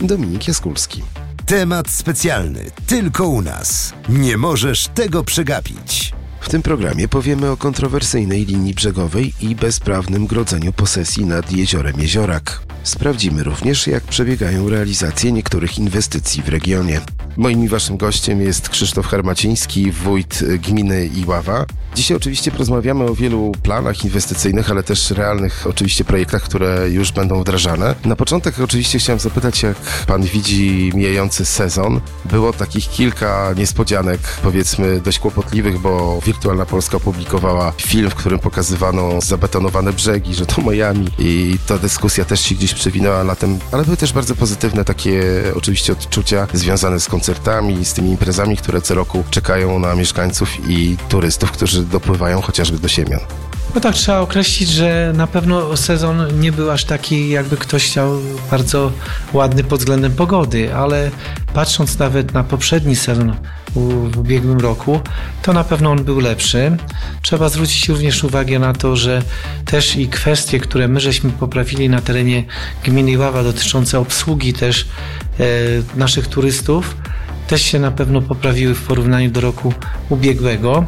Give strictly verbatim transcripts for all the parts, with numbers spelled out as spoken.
Dominik Jaskulski. Temat specjalny tylko u nas. Nie możesz tego przegapić. W tym programie powiemy o kontrowersyjnej linii brzegowej i bezprawnym grodzeniu posesji nad jeziorem Jeziorak. Sprawdzimy również, jak przebiegają realizacje niektórych inwestycji w regionie. Moim i waszym gościem jest Krzysztof Hermaciński, wójt gminy Iława. Dzisiaj oczywiście porozmawiamy o wielu planach inwestycyjnych, ale też realnych oczywiście projektach, które już będą wdrażane. Na początek oczywiście chciałem zapytać, jak pan widzi mijający sezon. Było takich kilka niespodzianek, powiedzmy dość kłopotliwych, bo Wirtualna Polska opublikowała film, w którym pokazywano zabetonowane brzegi, że to Miami, i ta dyskusja też się gdzieś przewinęła latem, ale były też bardzo pozytywne takie oczywiście odczucia związane z koncertami, z tymi imprezami, które co roku czekają na mieszkańców i turystów, którzy dopływają chociażby do Siemian. No tak, trzeba określić, że na pewno sezon nie był aż taki, jakby ktoś chciał, bardzo ładny pod względem pogody, ale patrząc nawet na poprzedni sezon w ubiegłym roku, to na pewno on był lepszy. Trzeba zwrócić również uwagę na to, że też i kwestie, które my żeśmy poprawili na terenie gminy Iława dotyczące obsługi też e, naszych turystów, też się na pewno poprawiły w porównaniu do roku ubiegłego.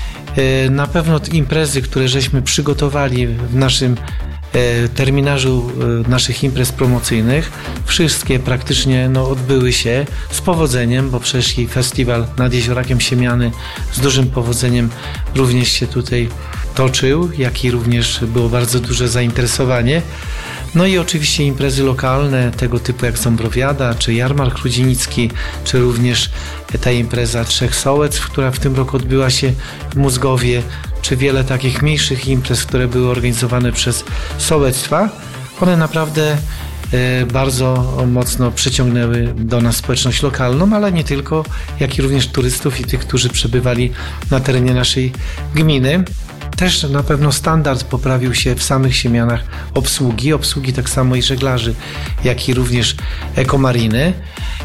Na pewno imprezy, które żeśmy przygotowali w naszym terminarzu naszych imprez promocyjnych, wszystkie praktycznie no, odbyły się z powodzeniem, bo przecież i festiwal nad Jeziorakiem Siemiany z dużym powodzeniem również się tutaj toczył, jak i również było bardzo duże zainteresowanie. No i oczywiście imprezy lokalne, tego typu jak Ząbrowiada, czy Jarmark Rudzinicki, czy również ta impreza Trzech Sołectw, która w tym roku odbyła się w Mózgowie, czy wiele takich mniejszych imprez, które były organizowane przez sołectwa. One naprawdę bardzo mocno przyciągnęły do nas społeczność lokalną, ale nie tylko, jak i również turystów i tych, którzy przebywali na terenie naszej gminy. Też na pewno standard poprawił się w samych Siemianach obsługi, obsługi tak samo i żeglarzy, jak i również ekomariny.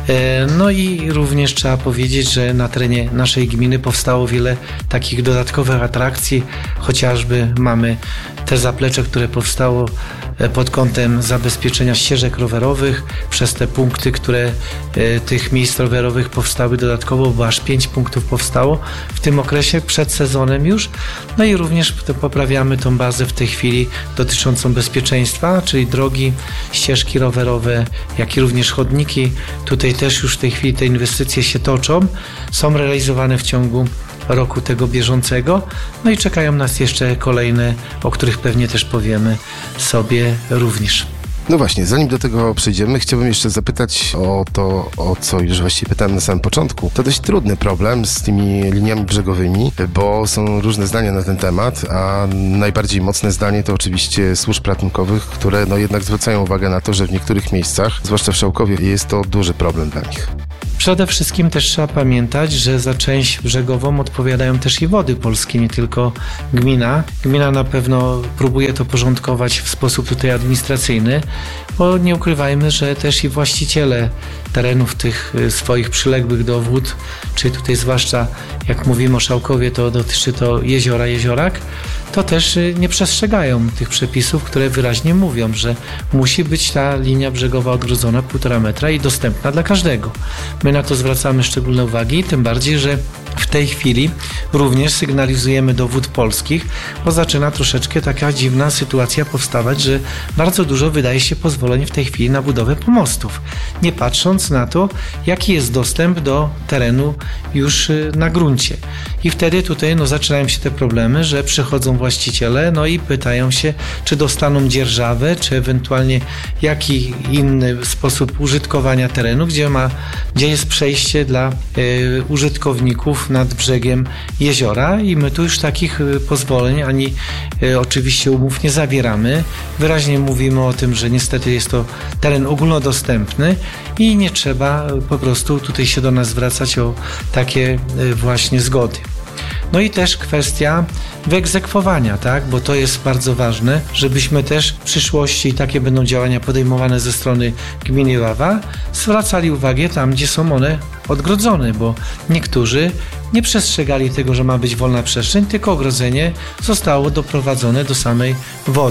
No i również trzeba powiedzieć, że na terenie naszej gminy powstało wiele takich dodatkowych atrakcji, chociażby mamy te zaplecze, które powstało pod kątem zabezpieczenia ścieżek rowerowych przez te punkty, które tych miejsc rowerowych powstały dodatkowo, bo aż pięć punktów powstało w tym okresie przed sezonem już. No i również poprawiamy tą bazę w tej chwili dotyczącą bezpieczeństwa, czyli drogi, ścieżki rowerowe, jak i również chodniki. Tutaj też już w tej chwili te inwestycje się toczą, są realizowane w ciągu roku tego bieżącego, no i czekają nas jeszcze kolejne, o których pewnie też powiemy sobie również. No właśnie, zanim do tego przejdziemy, chciałbym jeszcze zapytać o to, o co już właściwie pytałem na samym początku. To dość trudny problem z tymi liniami brzegowymi, bo są różne zdania na ten temat, a najbardziej mocne zdanie to oczywiście służb ratunkowych, które no jednak zwracają uwagę na to, że w niektórych miejscach, zwłaszcza w Szałkowie, jest to duży problem dla nich. Przede wszystkim też trzeba pamiętać, że za część brzegową odpowiadają też i Wody Polskie, nie tylko gmina. Gmina na pewno próbuje to porządkować w sposób tutaj administracyjny, bo nie ukrywajmy, że też i właściciele terenów tych swoich przyległych do wód, czyli tutaj zwłaszcza jak mówimy o Szałkowie, to dotyczy to jeziora, Jeziorak, to też nie przestrzegają tych przepisów, które wyraźnie mówią, że musi być ta linia brzegowa odgrodzona półtora metra i dostępna dla każdego. My na to zwracamy szczególne uwagi, tym bardziej, że w tej chwili również sygnalizujemy do Wód Polskich, bo zaczyna troszeczkę taka dziwna sytuacja powstawać, że bardzo dużo wydaje się pozwoleń w tej chwili na budowę pomostów, nie patrząc na to, jaki jest dostęp do terenu już na gruncie. I wtedy tutaj no, zaczynają się te problemy, że przychodzą właściciele no i pytają się, czy dostaną dzierżawę, czy ewentualnie jaki inny sposób użytkowania terenu, gdzie, ma, gdzie jest przejście dla y, użytkowników nad brzegiem jeziora i my tu już takich y, pozwoleń ani y, oczywiście umów nie zawieramy. Wyraźnie mówimy o tym, że niestety jest to teren ogólnodostępny i nie trzeba y, po prostu tutaj się do nas zwracać o takie y, właśnie zgody. No i też kwestia wyegzekwowania, tak? Bo to jest bardzo ważne, żebyśmy też w przyszłości, i takie będą działania podejmowane ze strony gminy Iława, zwracali uwagę tam, gdzie są one odgrodzone, bo niektórzy nie przestrzegali tego, że ma być wolna przestrzeń, tylko ogrodzenie zostało doprowadzone do samej wody.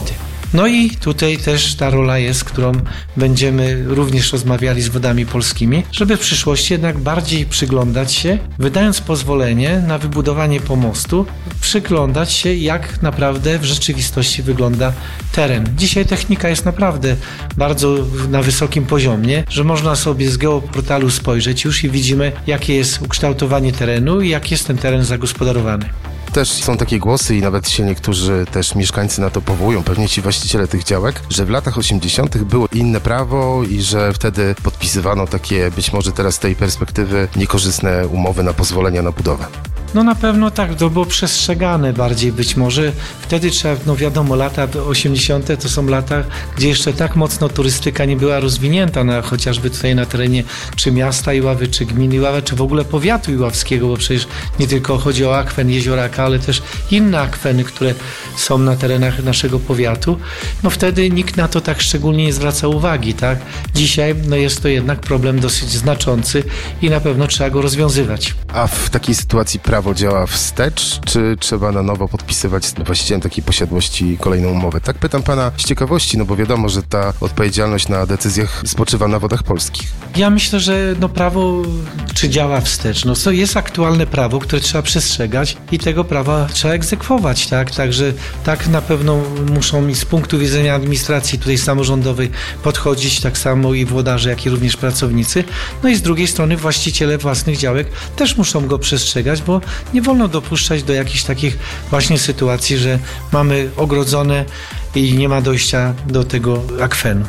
No i tutaj też ta rola jest, którą będziemy również rozmawiali z Wodami Polskimi, żeby w przyszłości jednak bardziej przyglądać się, wydając pozwolenie na wybudowanie pomostu, przyglądać się, jak naprawdę w rzeczywistości wygląda teren. Dzisiaj technika jest naprawdę bardzo na wysokim poziomie, że można sobie z geoportalu spojrzeć już i widzimy, jakie jest ukształtowanie terenu i jak jest ten teren zagospodarowany. Też są takie głosy i nawet się niektórzy też mieszkańcy na to powołują, pewnie ci właściciele tych działek, że w latach osiemdziesiątych było inne prawo i że wtedy podpisywano takie, być może teraz z tej perspektywy, niekorzystne umowy na pozwolenia na budowę. No na pewno tak, to było przestrzegane bardziej być może. Wtedy trzeba, no wiadomo, lata osiemdziesiąte to są lata, gdzie jeszcze tak mocno turystyka nie była rozwinięta, na, chociażby tutaj na terenie czy miasta Iławy, czy gminy Iława, czy w ogóle powiatu iławskiego, bo przecież nie tylko chodzi o akwen Jezioraka, ale też inne akweny, które są na terenach naszego powiatu. No wtedy nikt na to tak szczególnie nie zwraca uwagi, tak? Dzisiaj no jest to jednak problem dosyć znaczący i na pewno trzeba go rozwiązywać. A w takiej sytuacji prawo działa wstecz, czy trzeba na nowo podpisywać z właścicielem takiej posiadłości kolejną umowę? Tak pytam pana z ciekawości, no bo wiadomo, że ta odpowiedzialność na decyzjach spoczywa na Wodach Polskich. Ja myślę, że no prawo czy działa wstecz. No to jest aktualne prawo, które trzeba przestrzegać i tego prawa trzeba egzekwować, tak? Także tak na pewno muszą i z punktu widzenia administracji tutaj samorządowej podchodzić tak samo i włodarze, jak i również pracownicy. No i z drugiej strony właściciele własnych działek też muszą go przestrzegać, bo nie wolno dopuszczać do jakichś takich właśnie sytuacji, że mamy ogrodzone i nie ma dojścia do tego akwenu.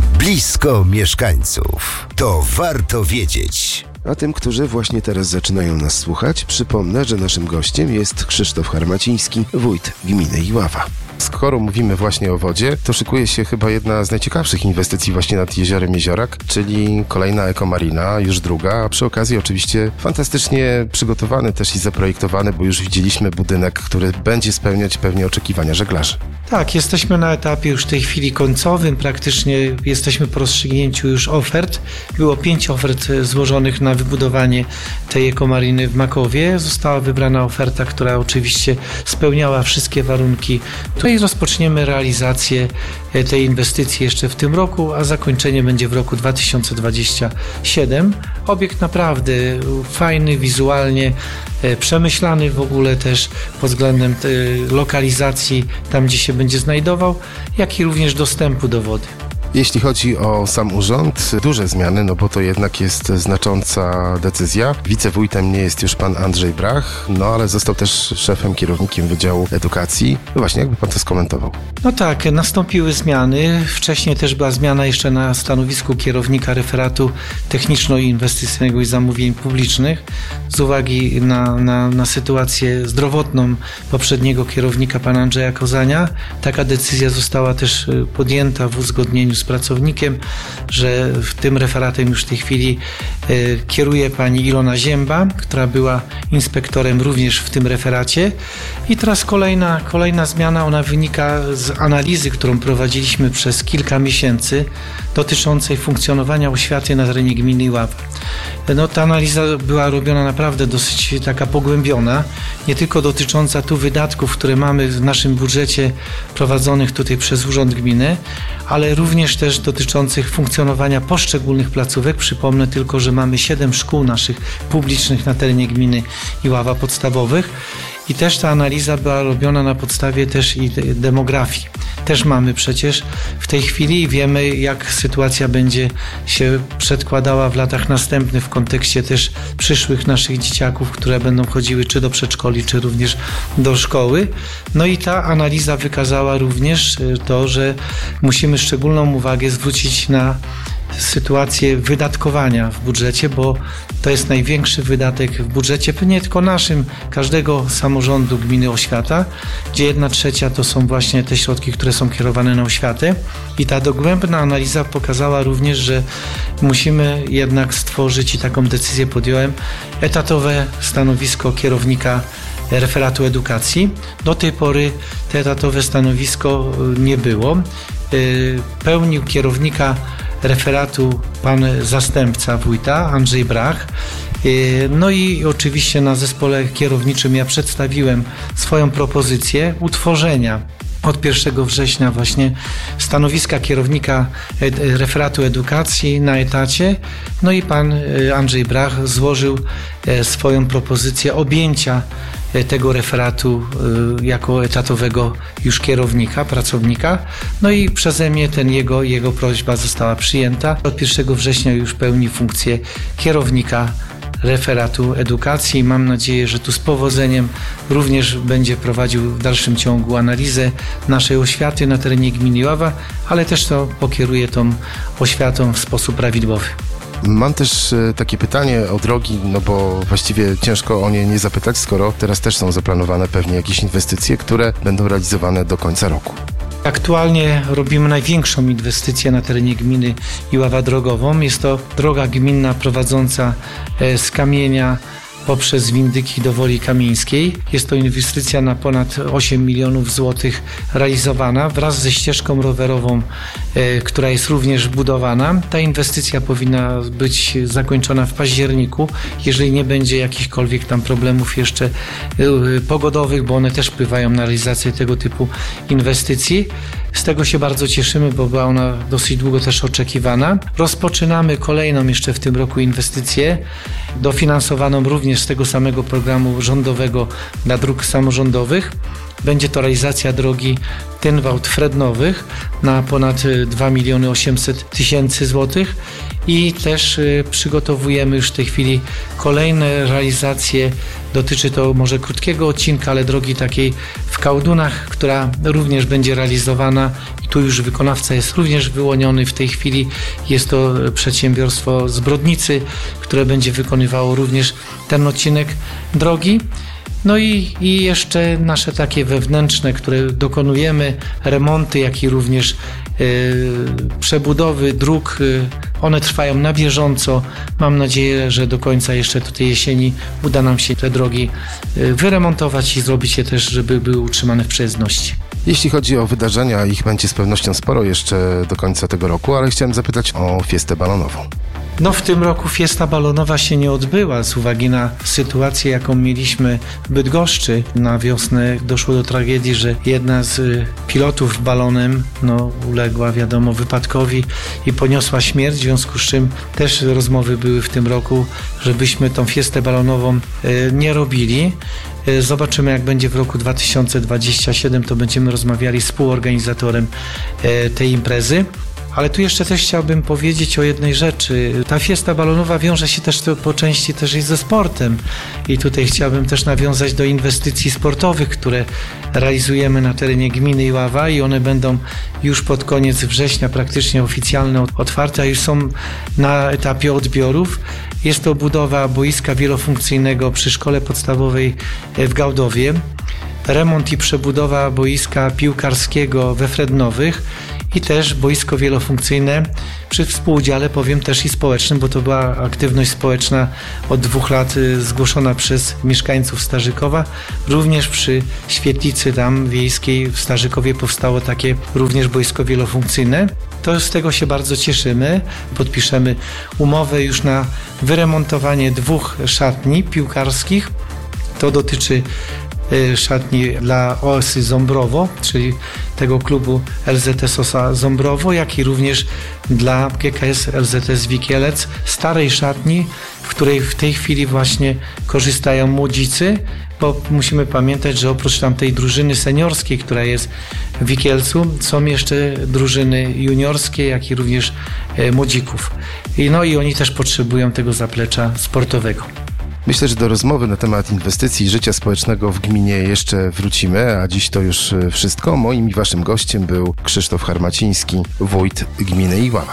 Blisko mieszkańców. To warto wiedzieć. A tym, którzy właśnie teraz zaczynają nas słuchać, przypomnę, że naszym gościem jest Krzysztof Harmaciński, wójt gminy Iława. Skoro mówimy właśnie o wodzie, to szykuje się chyba jedna z najciekawszych inwestycji właśnie nad jeziorem Jeziorak, czyli kolejna ekomarina, już druga, a przy okazji oczywiście fantastycznie przygotowany też i zaprojektowany, bo już widzieliśmy budynek, który będzie spełniać pewnie oczekiwania żeglarzy. Tak, jesteśmy na etapie już w tej chwili końcowym, praktycznie jesteśmy po rozstrzygnięciu już ofert. Było pięć ofert złożonych na wybudowanie tej ekomariny w Makowie. Została wybrana oferta, która oczywiście spełniała wszystkie warunki. Tutaj rozpoczniemy realizację tej inwestycji jeszcze w tym roku, a zakończenie będzie w roku dwa tysiące dwudziestym siódmym. Obiekt naprawdę fajny, wizualnie, przemyślany w ogóle też pod względem lokalizacji, tam gdzie się będzie znajdował, jak i również dostępu do wody. Jeśli chodzi o sam urząd, duże zmiany, no bo to jednak jest znacząca decyzja. Wicewójtem nie jest już pan Andrzej Brach, no ale został też szefem, kierownikiem Wydziału Edukacji. No właśnie, jakby pan to skomentował? No tak, nastąpiły zmiany. Wcześniej też była zmiana jeszcze na stanowisku kierownika referatu techniczno-inwestycyjnego i zamówień publicznych. Z uwagi na, na, na sytuację zdrowotną poprzedniego kierownika, pana Andrzeja Kozania, taka decyzja została też podjęta w uzgodnieniu z pracownikiem, że w tym referatem już w tej chwili y, kieruje pani Ilona Zięba, która była inspektorem również w tym referacie. I teraz kolejna, kolejna zmiana, ona wynika z analizy, którą prowadziliśmy przez kilka miesięcy dotyczącej funkcjonowania oświaty na terenie gminy Iława. No, ta analiza była robiona naprawdę dosyć taka pogłębiona, nie tylko dotycząca tu wydatków, które mamy w naszym budżecie prowadzonych tutaj przez Urząd Gminy, ale również też dotyczących funkcjonowania poszczególnych placówek. Przypomnę tylko, że mamy siedem szkół naszych publicznych na terenie gminy Iława podstawowych i też ta analiza była robiona na podstawie też i demografii. Też mamy przecież w tej chwili i wiemy, jak sytuacja będzie się przedkładała w latach następnych w kontekście też przyszłych naszych dzieciaków, które będą chodziły czy do przedszkoli, czy również do szkoły. No i ta analiza wykazała również to, że musimy szczególną uwagę zwrócić na sytuację wydatkowania w budżecie, bo to jest największy wydatek w budżecie, nie tylko naszym, każdego samorządu gminy oświata, gdzie jedna trzecia to są właśnie te środki, które są kierowane na oświatę. I ta dogłębna analiza pokazała również, że musimy jednak stworzyć, i taką decyzję podjąłem, etatowe stanowisko kierownika referatu edukacji. Do tej pory to etatowe stanowisko nie było. Pełnił kierownika referatu pan zastępca wójta Andrzej Brach. No i oczywiście na zespole kierowniczym ja przedstawiłem swoją propozycję utworzenia od pierwszego września właśnie stanowiska kierownika ed- referatu edukacji na etacie. No i pan Andrzej Brach złożył swoją propozycję objęcia tego referatu jako etatowego już kierownika, pracownika. No i przeze mnie ten jego, jego prośba została przyjęta. Od pierwszego września już pełni funkcję kierownika referatu edukacji. Mam nadzieję, że tu z powodzeniem również będzie prowadził w dalszym ciągu analizę naszej oświaty na terenie gminy Iława, ale też to pokieruje tą oświatą w sposób prawidłowy. Mam też takie pytanie o drogi, no bo właściwie ciężko o nie nie zapytać, skoro teraz też są zaplanowane pewnie jakieś inwestycje, które będą realizowane do końca roku. Aktualnie robimy największą inwestycję na terenie gminy Iława drogową. Jest to droga gminna prowadząca z Kamienia poprzez Windyki do Woli Kamieńskiej. Jest to inwestycja na ponad osiem milionów złotych realizowana wraz ze ścieżką rowerową, e, która jest również budowana. Ta inwestycja powinna być zakończona w październiku, jeżeli nie będzie jakichkolwiek tam problemów jeszcze e, pogodowych, bo one też wpływają na realizację tego typu inwestycji. Z tego się bardzo cieszymy, bo była ona dosyć długo też oczekiwana. Rozpoczynamy kolejną jeszcze w tym roku inwestycję, dofinansowaną również z tego samego programu rządowego dla dróg samorządowych. Będzie to realizacja drogi Tynwałt-Frednowych na ponad dwa miliony osiemset tysięcy złotych i też przygotowujemy już w tej chwili kolejne realizacje. Dotyczy to może krótkiego odcinka, ale drogi takiej w Kałdunach, która również będzie realizowana i tu już wykonawca jest również wyłoniony w tej chwili. Jest to przedsiębiorstwo z Brodnicy, które będzie wykonywało również ten odcinek drogi. No i, i jeszcze nasze takie wewnętrzne, które dokonujemy, remonty, jak i również yy, przebudowy dróg, yy, one trwają na bieżąco. Mam nadzieję, że do końca jeszcze tej jesieni uda nam się te drogi yy, wyremontować i zrobić je też, żeby były utrzymane w przejezdności. Jeśli chodzi o wydarzenia, ich będzie z pewnością sporo jeszcze do końca tego roku, ale chciałem zapytać o fiestę balonową. No w tym roku fiesta balonowa się nie odbyła z uwagi na sytuację, jaką mieliśmy w Bydgoszczy. Na wiosnę doszło do tragedii, że jedna z pilotów balonem no, uległa, wiadomo, wypadkowi i poniosła śmierć, w związku z czym też rozmowy były w tym roku, żebyśmy tą fiestę balonową nie robili. Zobaczymy, jak będzie w roku dwa tysiące dwudziestym siódmym, to będziemy rozmawiali z współorganizatorem tej imprezy. Ale tu jeszcze też chciałbym powiedzieć o jednej rzeczy. Ta fiesta balonowa wiąże się też po części też i ze sportem. I tutaj chciałbym też nawiązać do inwestycji sportowych, które realizujemy na terenie gminy Iława i one będą już pod koniec września praktycznie oficjalnie otwarte, a już są na etapie odbiorów. Jest to budowa boiska wielofunkcyjnego przy szkole podstawowej w Gałdowie, remont i przebudowa boiska piłkarskiego we Frednowych i też boisko wielofunkcyjne przy współudziale, powiem, też i społecznym, bo to była aktywność społeczna od dwóch lat zgłoszona przez mieszkańców Starzykowa. Również przy świetlicy tam wiejskiej w Starzykowie powstało takie również boisko wielofunkcyjne. To z tego się bardzo cieszymy. Podpiszemy umowę już na wyremontowanie dwóch szatni piłkarskich. To dotyczy szatni dla O S Y Ząbrowo, czyli tego klubu L Z S Osa Ząbrowo, jak i również dla G K S L Z S Wikielec, starej szatni, w której w tej chwili właśnie korzystają młodzicy, bo musimy pamiętać, że oprócz tamtej drużyny seniorskiej, która jest w Wikielcu, są jeszcze drużyny juniorskie, jak i również młodzików. I no i oni też potrzebują tego zaplecza sportowego. Myślę, że do rozmowy na temat inwestycji i życia społecznego w gminie jeszcze wrócimy, a dziś to już wszystko. Moim i waszym gościem był Krzysztof Harmaciński, wójt gminy Iława.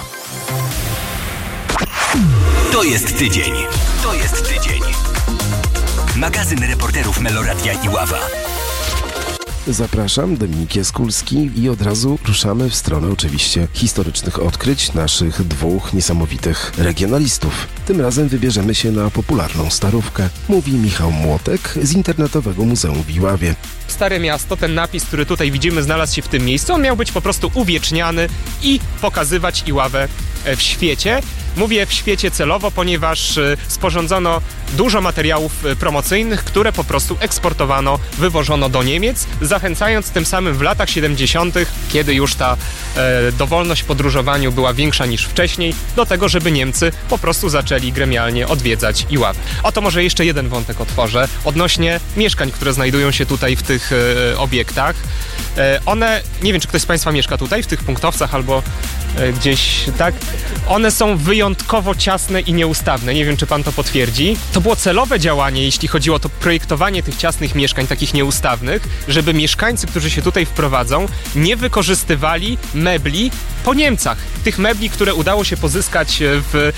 To jest tydzień. To jest tydzień. Magazyn reporterów Meloradia Iława. Zapraszam, Dominik Jaskulski i od razu ruszamy w stronę oczywiście historycznych odkryć naszych dwóch niesamowitych regionalistów. Tym razem wybierzemy się na popularną Starówkę. Mówi Michał Młotek z Internetowego Muzeum w Iławie. Stare Miasto, ten napis, który tutaj widzimy, znalazł się w tym miejscu. On miał być po prostu uwieczniany i pokazywać Iławę w świecie. Mówię w świecie celowo, ponieważ sporządzono dużo materiałów promocyjnych, które po prostu eksportowano, wywożono do Niemiec, zachęcając tym samym w latach siedemdziesiątych, kiedy już ta e, dowolność w podróżowaniu była większa niż wcześniej, do tego, żeby Niemcy po prostu zaczęli gremialnie odwiedzać Iławę. Oto może jeszcze jeden wątek otworzę odnośnie mieszkań, które znajdują się tutaj w tych e, obiektach. E, one, nie wiem, czy ktoś z Państwa mieszka tutaj, w tych punktowcach albo e, gdzieś, tak? One są wyjątkowo ciasne i nieustawne. Nie wiem, czy Pan to potwierdzi. To było celowe działanie, jeśli chodziło o to projektowanie tych ciasnych mieszkań, takich nieustawnych, żeby mieszkańcy, którzy się tutaj wprowadzą, nie wykorzystywali mebli po Niemcach. Tych mebli, które udało się pozyskać w,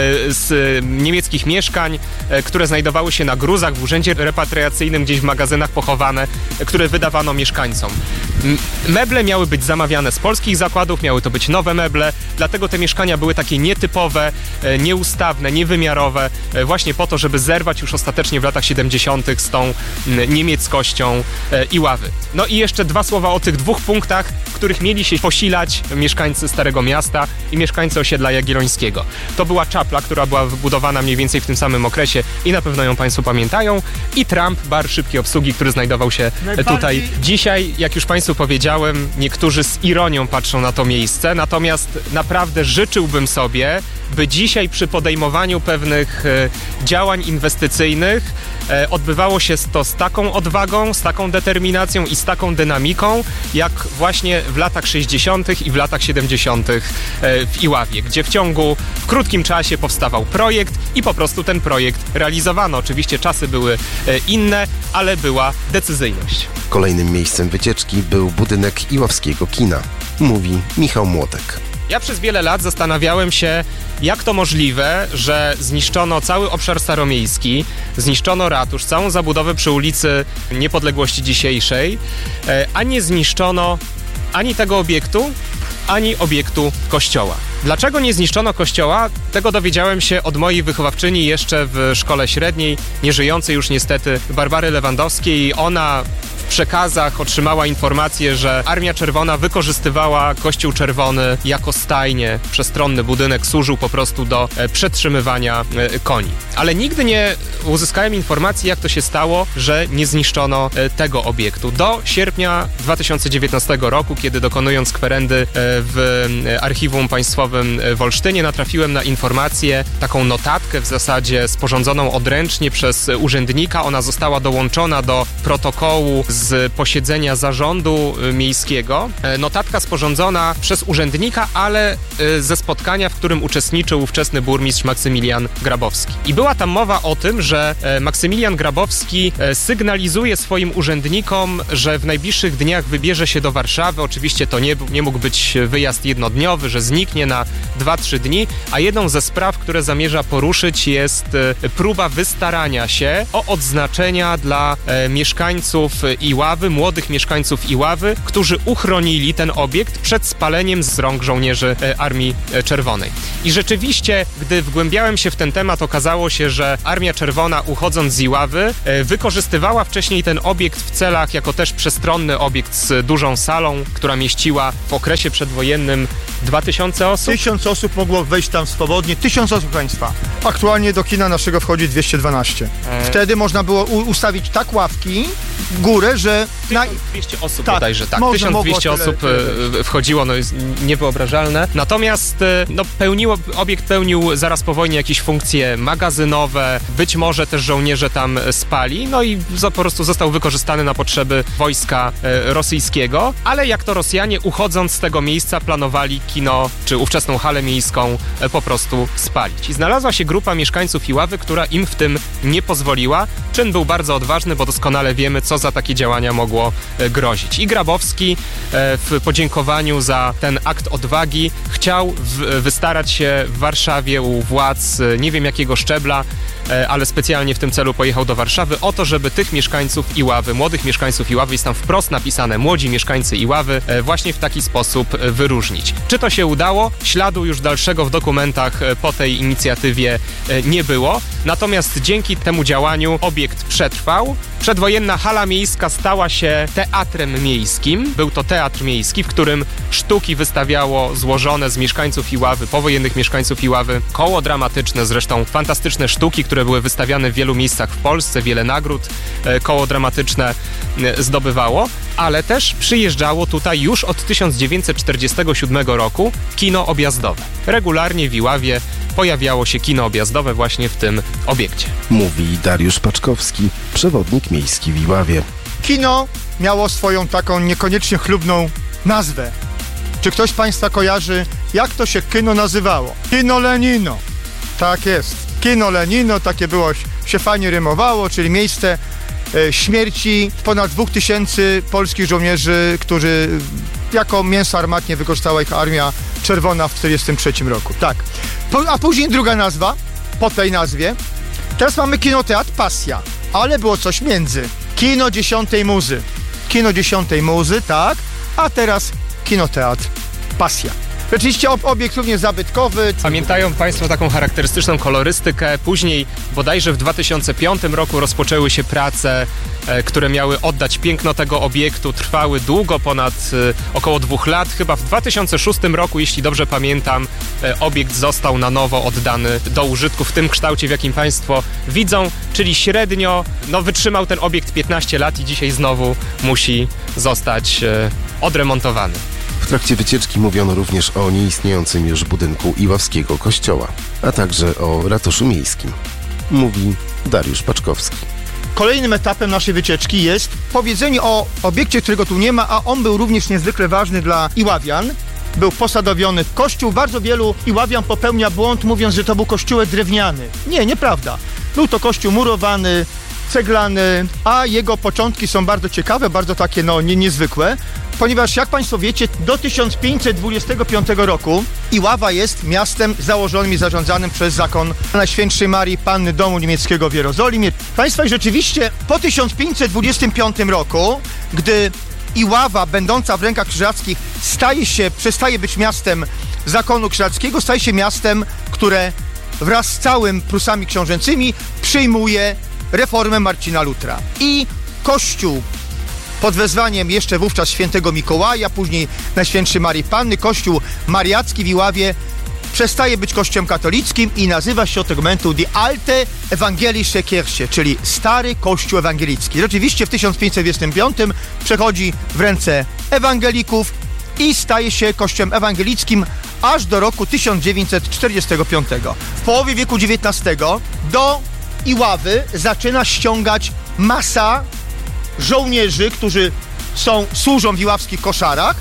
z niemieckich mieszkań, które znajdowały się na gruzach, w urzędzie repatriacyjnym, gdzieś w magazynach pochowane, które wydawano mieszkańcom. Meble miały być zamawiane z polskich zakładów, miały to być nowe meble, dlatego te mieszkania były takie nietypowe, nieustawne, niewymiarowe, właśnie po to, żeby zerwać już ostatecznie w latach siedemdziesiątych z tą niemieckością Iławy. No i jeszcze dwa słowa o tych dwóch punktach, w których mieli się posilać mieszkańcy Starego Miasta i mieszkańcy osiedla Jagiellońskiego. To była czapla, która była wybudowana mniej więcej w tym samym okresie i na pewno ją Państwo pamiętają, i Trump, bar szybkiej obsługi, który znajdował się tutaj. Dzisiaj, jak już Państwu powiedziałem, niektórzy z ironią patrzą na to miejsce, natomiast naprawdę życzyłbym sobie, by dzisiaj przy podejmowaniu pewnych e, działań inwestycyjnych e, odbywało się to z taką odwagą, z taką determinacją i z taką dynamiką, jak właśnie w latach sześćdziesiątych i w latach siedemdziesiątych e, w Iławie, gdzie w ciągu, w krótkim czasie powstawał projekt i po prostu ten projekt realizowano. Oczywiście czasy były e, inne, ale była decyzyjność. Kolejnym miejscem wycieczki był budynek Iławskiego Kina, mówi Michał Młotek. Ja przez wiele lat zastanawiałem się, jak to możliwe, że zniszczono cały obszar staromiejski, zniszczono ratusz, całą zabudowę przy ulicy Niepodległości dzisiejszej, a nie zniszczono ani tego obiektu, ani obiektu kościoła. Dlaczego nie zniszczono kościoła? Tego dowiedziałem się od mojej wychowawczyni jeszcze w szkole średniej, nieżyjącej już niestety, Barbary Lewandowskiej. Ona w przekazach otrzymała informację, że Armia Czerwona wykorzystywała Kościół Czerwony jako stajnię. Przestronny budynek służył po prostu do e, przetrzymywania e, koni. Ale nigdy nie uzyskałem informacji, jak to się stało, że nie zniszczono e, tego obiektu. Do sierpnia dwa tysiące dziewiętnastego roku, kiedy dokonując kwerendy e, w e, Archiwum Państwowym w Olsztynie, natrafiłem na informację, taką notatkę w zasadzie sporządzoną odręcznie przez urzędnika. Ona została dołączona do protokołu z posiedzenia zarządu miejskiego. Notatka sporządzona przez urzędnika, ale ze spotkania, w którym uczestniczył ówczesny burmistrz Maksymilian Grabowski. I była tam mowa o tym, że Maksymilian Grabowski sygnalizuje swoim urzędnikom, że w najbliższych dniach wybierze się do Warszawy. Oczywiście to nie, nie mógł być wyjazd jednodniowy, że zniknie na dwa trzy dni, a jedną ze spraw, które zamierza poruszyć, jest próba wystarania się o odznaczenia dla mieszkańców Iławy, młodych mieszkańców Iławy, którzy uchronili ten obiekt przed spaleniem z rąk żołnierzy Armii Czerwonej. I rzeczywiście, gdy wgłębiałem się w ten temat, okazało się, że Armia Czerwona, uchodząc z Iławy, wykorzystywała wcześniej ten obiekt w celach jako też przestronny obiekt z dużą salą, która mieściła w okresie przedwojennym dwa tysiące osób. Tysiąc osób mogło wejść tam swobodnie. Tysiąc osób, Państwa. Aktualnie do kina naszego wchodzi dwieście dwanaście. Eee. Wtedy można było u- ustawić tak ławki w górę, że... Na... tysiąc dwieście osób tak, bodajże, tak. tysiąc dwieście osób tyle. wchodziło, no jest niewyobrażalne. Natomiast no, pełniło, obiekt pełnił zaraz po wojnie jakieś funkcje magazynowe, być może też żołnierze tam spali, no i za, po prostu został wykorzystany na potrzeby wojska e, rosyjskiego, ale jak to Rosjanie, uchodząc z tego miejsca, planowali kino, czy ówczesną halę miejską e, po prostu spalić. I znalazła się grupa mieszkańców Iławy, która im w tym nie pozwoliła. Czyn był bardzo odważny, bo doskonale wiemy, co za takie działania mogło e, grozić. I Grabowski e, w podziękowaniu za ten akt odwagi chciał w, wystarać się w Warszawie u władz, e, nie wiem jakiego szczebla, e, ale specjalnie w tym celu pojechał do Warszawy, o to, żeby tych mieszkańców Iławy, młodych mieszkańców Iławy, jest tam wprost napisane młodzi mieszkańcy Iławy, e, właśnie w taki sposób e, wyróżnić. Czy to się udało? Śladu już dalszego w dokumentach e, po tej inicjatywie e, nie było, natomiast dzięki temu działaniu obiekt obiekt przetrwał. Przedwojenna hala miejska stała się teatrem miejskim. Był to teatr miejski, w którym sztuki wystawiało złożone z mieszkańców Iławy, powojennych mieszkańców Iławy. Koło dramatyczne, zresztą fantastyczne sztuki, które były wystawiane w wielu miejscach w Polsce, wiele nagród koło dramatyczne zdobywało, ale też przyjeżdżało tutaj już od tysiąc dziewięćset czterdziestego siódmego roku kino objazdowe. Regularnie w Iławie pojawiało się kino objazdowe właśnie w tym obiekcie. Mówi Dariusz Paczkowski, przewodnik miejski w Iławie. Kino miało swoją taką niekoniecznie chlubną nazwę. Czy ktoś z Państwa kojarzy, jak to się kino nazywało? Kino Lenino. Tak jest. Kino Lenino, takie było, się fajnie rymowało, czyli miejsce e, śmierci ponad dwóch tysięcy polskich żołnierzy, którzy jako mięso armatnie wykorzystała ich Armia Czerwona w tysiąc dziewięćset czterdziestym trzecim roku. Tak. Po, a później druga nazwa, po tej nazwie. Teraz mamy kinoteatr Pasja, ale było coś między. Kino Dziesiątej Muzy. Kino Dziesiątej Muzy, tak. A teraz kinoteatr Pasja. Rzeczywiście obiekt również zabytkowy. Pamiętają Państwo taką charakterystyczną kolorystykę. Później bodajże w dwa tysiące piątym roku rozpoczęły się prace, e, które miały oddać piękno tego obiektu. Trwały długo, ponad e, około dwóch lat. Chyba w dwa tysiące szóstym roku, jeśli dobrze pamiętam, e, obiekt został na nowo oddany do użytku w tym kształcie, w jakim Państwo widzą, czyli średnio no, wytrzymał ten obiekt piętnaście lat i dzisiaj znowu musi zostać e, odremontowany. W trakcie wycieczki mówiono również o nieistniejącym już budynku Iławskiego kościoła, a także o ratuszu miejskim. Mówi Dariusz Paczkowski. Kolejnym etapem naszej wycieczki jest powiedzenie o obiekcie, którego tu nie ma, a on był również niezwykle ważny dla Iławian. Był posadowiony kościół. Bardzo wielu Iławian popełnia błąd, mówiąc, że to był kościółek drewniany. Nie, nieprawda. Był to kościół murowany, ceglany, a jego początki są bardzo ciekawe, bardzo takie no nie, niezwykłe, ponieważ jak Państwo wiecie, do tysiąc pięćset dwudziestego piątego roku Iława jest miastem założonym i zarządzanym przez zakon Najświętszej Marii Panny Domu Niemieckiego w Jerozolimie. Państwa, i rzeczywiście po tysiąc pięćset dwudziestym piątym roku, gdy Iława, będąca w rękach krzyżackich, staje się, przestaje być miastem zakonu krzyżackiego, staje się miastem, które wraz z całym Prusami książęcymi przyjmuje reformę Marcina Lutra. I Kościół pod wezwaniem jeszcze wówczas świętego Mikołaja, później Najświętszej Marii Panny, Kościół mariacki w Iławie przestaje być kościołem katolickim i nazywa się od tego momentu Die Alte Evangelische Kirche, czyli Stary Kościół Ewangelicki. Rzeczywiście w tysiąc pięćset dwudziestym piątym przechodzi w ręce ewangelików i staje się kościołem ewangelickim aż do roku tysiąc dziewięćset czterdziestego piątego. W połowie wieku dziewiętnastego do Iławy zaczyna ściągać masa żołnierzy, którzy są, służą w iławskich koszarach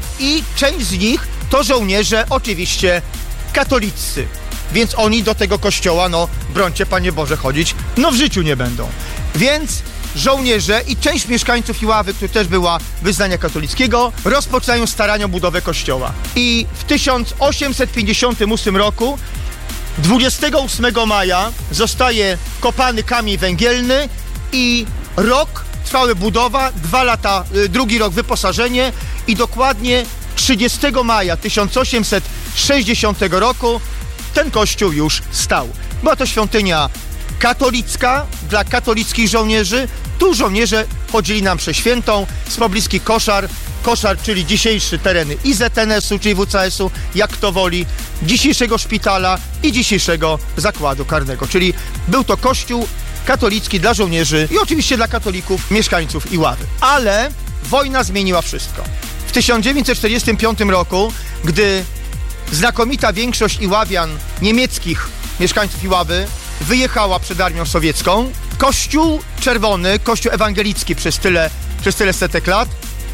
i część z nich to żołnierze oczywiście katolicy, więc oni do tego kościoła, no brońcie Panie Boże, chodzić, no w życiu nie będą. Więc żołnierze i część mieszkańców Iławy, która też była wyznania katolickiego, rozpoczynają starania o budowę kościoła. I w tysiąc osiemset pięćdziesiątym ósmym roku dwudziestego ósmego maja zostaje kopany kamień węgielny i rok trwały budowa, dwa lata, drugi rok wyposażenie i dokładnie trzydziestego maja tysiąc osiemset sześćdziesiątego roku ten kościół już stał. Była to świątynia katolicka dla katolickich żołnierzy. Tu żołnierze chodzili na mszę świętą z pobliskich koszar. Koszar, czyli dzisiejszy tereny I Z N S u, czyli W C S u, jak kto woli, dzisiejszego szpitala i dzisiejszego zakładu karnego. Czyli był to kościół katolicki dla żołnierzy i oczywiście dla katolików, mieszkańców Iławy. Ale wojna zmieniła wszystko. W tysiąc dziewięćset czterdziestym piątym roku, gdy znakomita większość Iławian niemieckich, mieszkańców Iławy, wyjechała przed armią sowiecką, Kościół Czerwony, Kościół ewangelicki przez tyle, przez tyle setek lat,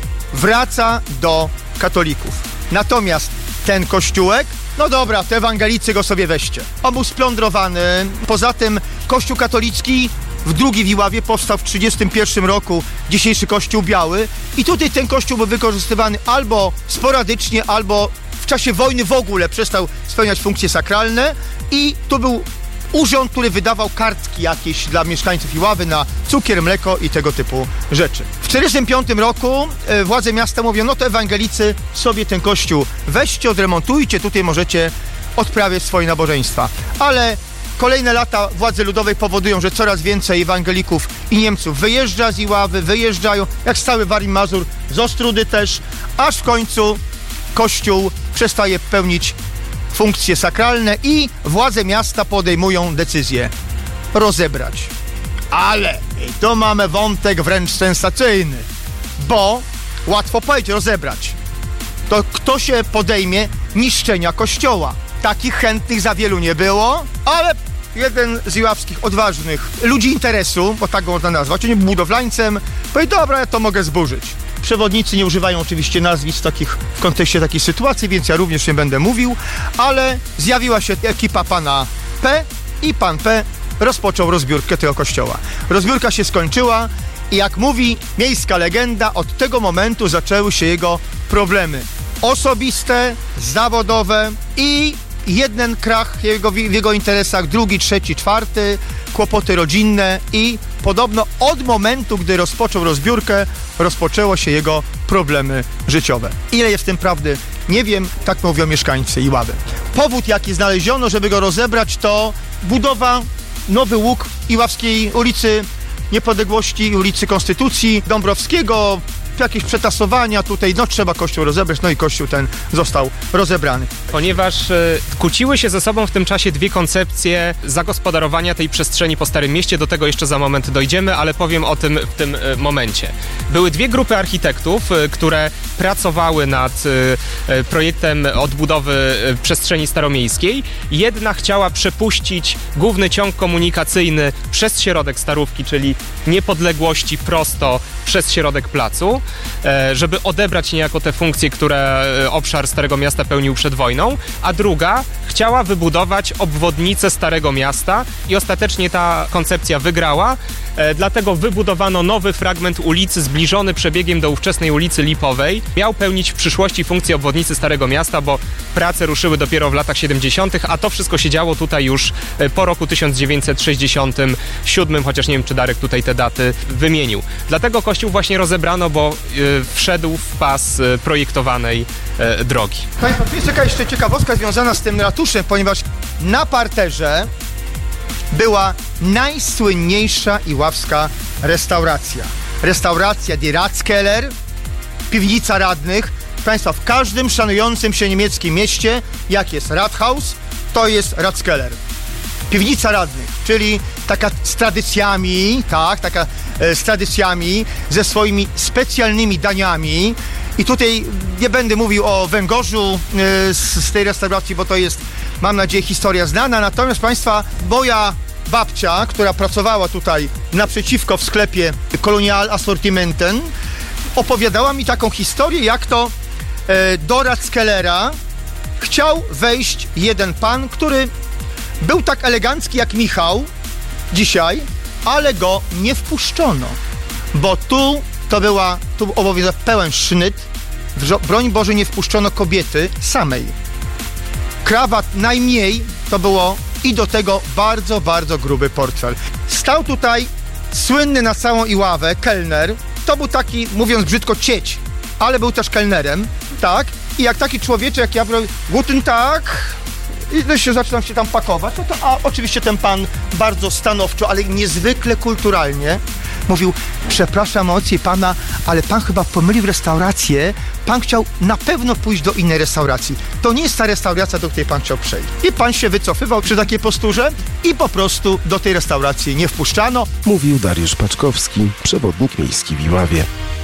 wraca do katolików. Natomiast ten kościółek, no dobra, te ewangelicy go sobie weźcie. On był splądrowany. Poza tym Kościół katolicki w drugi w Iławie powstał w trzydziestym pierwszym roku, dzisiejszy Kościół Biały. I tutaj ten kościół był wykorzystywany albo sporadycznie, albo w czasie wojny w ogóle przestał spełniać funkcje sakralne. I tu był urząd, który wydawał kartki jakieś dla mieszkańców Iławy na cukier, mleko i tego typu rzeczy. W czterdziestym piątym roku e, władze miasta mówią, no to ewangelicy sobie ten kościół weźcie, odremontujcie, tutaj możecie odprawiać swoje nabożeństwa. Ale Kolejne lata władzy ludowej powodują, że coraz więcej ewangelików i Niemców wyjeżdża z Iławy, wyjeżdżają, jak z cały Warmii Mazur, z Ostródy też, aż w końcu Kościół przestaje pełnić funkcje sakralne i władze miasta podejmują decyzję rozebrać. Ale i tu mamy wątek wręcz sensacyjny, bo łatwo powiedzieć rozebrać. To kto się podejmie niszczenia kościoła? Takich chętnych za wielu nie było, ale jeden z iławskich odważnych ludzi interesu, bo tak go można nazwać, on był budowlańcem, powie, dobra, ja to mogę zburzyć. Przewodnicy nie używają oczywiście nazwisk takich, w kontekście takiej sytuacji, więc ja również nie będę mówił, ale zjawiła się ekipa pana P i pan P rozpoczął rozbiórkę tego kościoła. Rozbiórka się skończyła i jak mówi miejska legenda, od tego momentu zaczęły się jego problemy osobiste, zawodowe i jeden krach jego, w jego interesach, drugi, trzeci, czwarty, kłopoty rodzinne i podobno od momentu, gdy rozpoczął rozbiórkę, rozpoczęło się jego problemy życiowe. Ile jest w tym prawdy? Nie wiem, tak mówią mieszkańcy Iławy. Powód, jaki znaleziono, żeby go rozebrać, to budowa nowy łuk Iławskiej ulicy Niepodległości i ulicy Konstytucji Dąbrowskiego, jakieś przetasowania tutaj, no trzeba kościół rozebrać, no i kościół ten został rozebrany. Ponieważ y, kłóciły się ze sobą w tym czasie dwie koncepcje zagospodarowania tej przestrzeni po Starym Mieście, do tego jeszcze za moment dojdziemy, ale powiem o tym w tym y, momencie. Były dwie grupy architektów, y, które pracowały nad y, y, projektem odbudowy y, przestrzeni staromiejskiej. Jedna chciała przepuścić główny ciąg komunikacyjny przez środek Starówki, czyli Niepodległości prosto przez środek placu, żeby odebrać niejako te funkcje, które obszar Starego Miasta pełnił przed wojną, a druga chciała wybudować obwodnicę Starego Miasta i ostatecznie ta koncepcja wygrała, dlatego wybudowano nowy fragment ulicy zbliżony przebiegiem do ówczesnej ulicy Lipowej. Miał pełnić w przyszłości funkcję obwodnicy Starego Miasta, bo prace ruszyły dopiero w latach siedemdziesiątych, a to wszystko się działo tutaj już po roku tysiąc dziewięćset sześćdziesiątym siódmym, chociaż nie wiem, czy Darek tutaj te daty wymienił. Dlatego kościół właśnie rozebrano, bo y, wszedł w pas y, projektowanej y, drogi. Państwo, tu jest jakaś jeszcze ciekawostka związana z tym ratuszem, ponieważ na parterze była najsłynniejsza iławska restauracja. Restauracja Die Ratskeller, piwnica radnych. Państwa, w każdym szanującym się niemieckim mieście, jak jest Rathaus, to jest Ratskeller. Piwnica radnych, czyli taka z tradycjami, tak, taka e, z tradycjami, ze swoimi specjalnymi daniami. I tutaj nie będę mówił o węgorzu e, z, z tej restauracji, bo to jest, mam nadzieję, historia znana. Natomiast państwa, moja babcia, która pracowała tutaj naprzeciwko w sklepie Kolonial Assortimenten, opowiadała mi taką historię, jak to e, do Ratskellera chciał wejść jeden pan, który był tak elegancki jak Michał dzisiaj, ale go nie wpuszczono, bo tu to była, tu obowiązek pełen sznyt, broń Boże nie wpuszczono kobiety samej. Krawat najmniej to było i do tego bardzo, bardzo gruby portfel. Stał tutaj słynny na całą Iławę kelner, to był taki, mówiąc brzydko, cieć, ale był też kelnerem, tak? I jak taki człowieczek, jak ja, guten Tag, i się zaczynam się tam pakować, no to a oczywiście ten pan bardzo stanowczo, ale niezwykle kulturalnie mówił, przepraszam ojciec pana, ale pan chyba pomylił restaurację, pan chciał na pewno pójść do innej restauracji. To nie jest ta restauracja, do której pan chciał przejść. I pan się wycofywał przy takiej posturze i po prostu do tej restauracji nie wpuszczano. Mówił Dariusz Paczkowski, przewodnik miejski w Iławie.